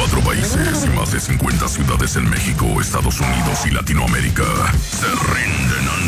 4 países y más de 50 ciudades en México, Estados Unidos y Latinoamérica se rinden